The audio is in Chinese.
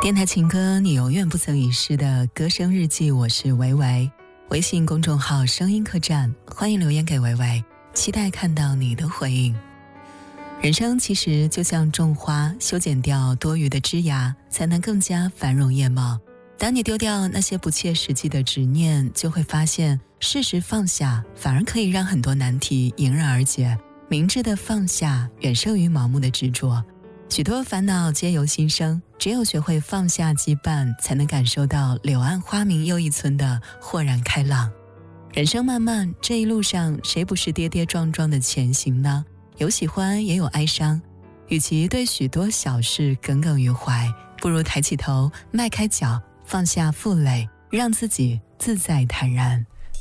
电台情歌，你永远不曾遗失的歌声日记，我是维维。微信公众号声音客栈，欢迎留言给维维，期待看到你的回应。人生其实就像种花，修剪掉多余的枝芽，才能更加繁荣叶茂。当你丢掉那些不切实际的执念，就会发现适时放下，反而可以让很多难题迎刃而解。明智的放下，远胜于盲目的执着。许多烦恼皆由心生，只有学会放下羁绊，才能感受到柳暗花明又一村的豁然开朗。人生漫漫，这一路上谁不是跌跌撞撞的前行呢？有喜欢也有哀伤，与其对许多小事耿耿于怀，不如抬起头，迈开脚，放下负累，让自己自在坦然。